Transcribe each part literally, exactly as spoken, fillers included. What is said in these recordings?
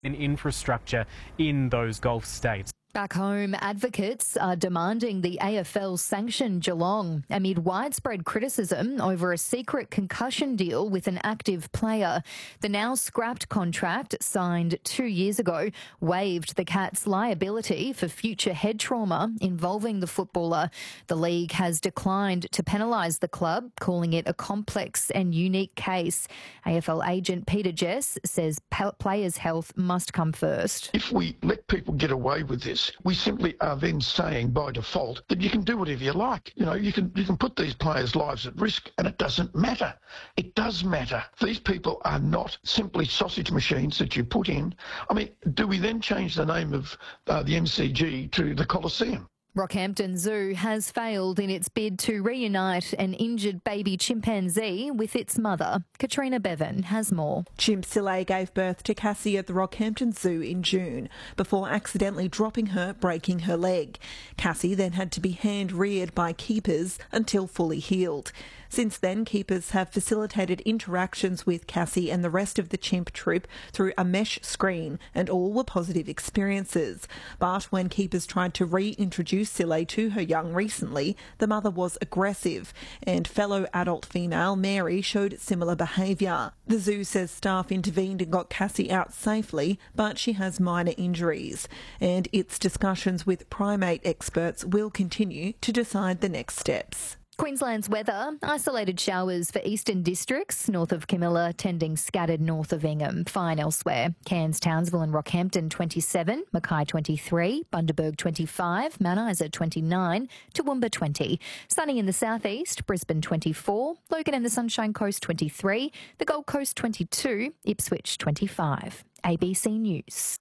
in infrastructure in those Gulf states. Back home, advocates are demanding the A F L sanction Geelong amid widespread criticism over a secret concussion deal with an active player. The now scrapped contract, signed two years ago, waived the Cats' liability for future head trauma involving the footballer. The league has declined to penalise the club, calling it a complex and unique case. A F L agent Peter Jess says players' health must come first. If we let people get away with this, we simply are then saying by default that you can do whatever you like. You know, you can you can put these players' lives at risk and it doesn't matter. It does matter. These people are not simply sausage machines that you put in. I mean, do we then change the name of uh, the M C G to the Coliseum? Rockhampton Zoo has failed in its bid to reunite an injured baby chimpanzee with its mother. Katrina Bevan has more. Chimp Soleil gave birth to Cassie at the Rockhampton Zoo in June before accidentally dropping her, breaking her leg. Cassie then had to be hand-reared by keepers until fully healed. Since then, keepers have facilitated interactions with Cassie and the rest of the chimp troop through a mesh screen, and all were positive experiences. But when keepers tried to reintroduce Soleil to her young recently, the mother was aggressive, and fellow adult female Mary showed similar behaviour. The zoo says staff intervened and got Cassie out safely, but she has minor injuries, and its discussions with primate experts will continue to decide the next steps. Queensland's weather, isolated showers for eastern districts, north of Camilla, tending scattered north of Ingham. Fine elsewhere. Cairns, Townsville and Rockhampton twenty-seven, Mackay twenty-three, Bundaberg twenty-five, Mount Isa twenty-nine, Toowoomba twenty. Sunny in the southeast, Brisbane twenty-four, Logan and the Sunshine Coast twenty-three, the Gold Coast twenty-two, Ipswich twenty-five. A B C News.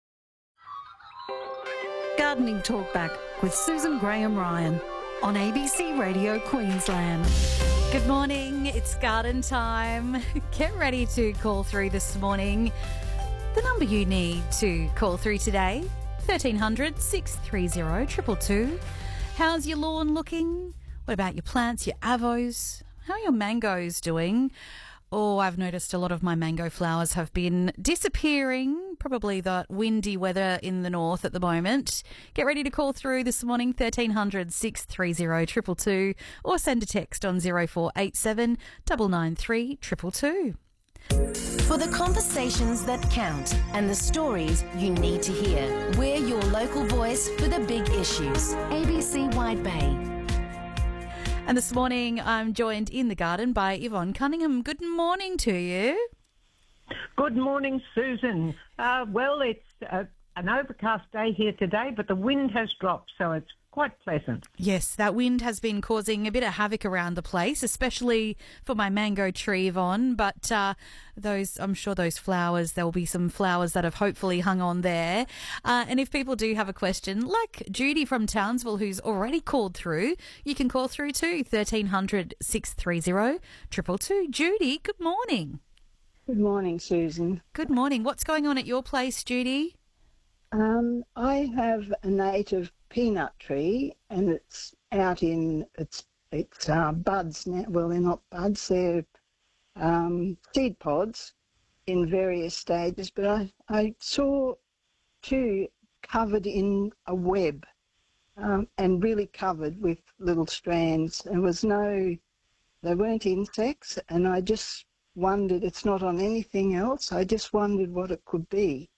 Gardening Talkback with Susan Graham-Ryan on A B C Radio Queensland. Good morning, it's garden time. Get ready to call through this morning. The number you need to call through today, thirteen hundred, six three zero, two two two. How's your lawn looking? What about your plants, your avos? How are your mangoes doing? Oh, I've noticed a lot of my mango flowers have been disappearing. Probably the windy weather in the north at the moment. Get ready to call through this morning, thirteen hundred, six three zero, two two two, or send a text on zero four eight seven, nine nine three, two two two. For the conversations that count and the stories you need to hear, we're your local voice for the big issues. A B C Wide Bay. And this morning I'm joined in the garden by Yvonne Cunningham. Good morning to you. Good morning, Susan. Uh, well, it's uh, an overcast day here today, but the wind has dropped, so it's quite pleasant. Yes, that wind has been causing a bit of havoc around the place, especially for my mango tree, Yvonne. But uh, those, I'm sure those flowers, there will be some flowers that have hopefully hung on there. Uh, and if people do have a question, like Judy from Townsville, who's already called through, you can call through too, thirteen hundred, six three zero, two two two. Judy, good morning. Good morning, Susan. Good morning. What's going on at your place, Judy? Um, I have a native peanut tree, and it's out in its its uh, buds now. Well, they're not buds; they're um, seed pods in various stages. But I I saw two covered in a web, um, and really covered with little strands. There was no, they weren't insects, and I just wondered. It's not on anything else. I just wondered what it could be.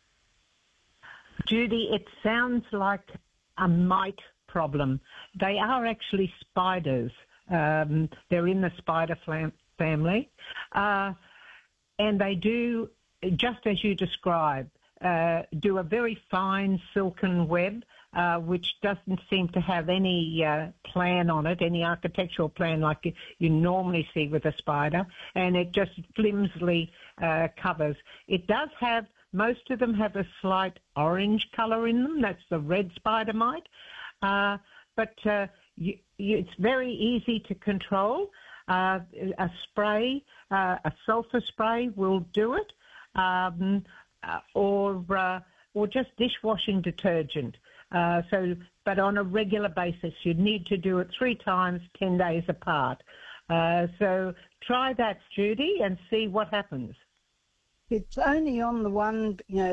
Judy, it sounds like a mite problem. They are actually spiders. Um, they're in the spider flam- family. Uh, and they do, just as you describe, uh, do a very fine silken web, uh, which doesn't seem to have any uh, plan on it, any architectural plan like you, you normally see with a spider, and it just flimsily uh, covers. It does have Most of them have a slight orange colour in them. That's the red spider mite. Uh, but uh, you, you, it's very easy to control. Uh, a spray, uh, a sulphur spray will do it, um, uh, or uh, or just dishwashing detergent. Uh, so, but on a regular basis, you need to do it three times, ten days apart. Uh, so try that, Judy, and see what happens. It's only on the one, you know,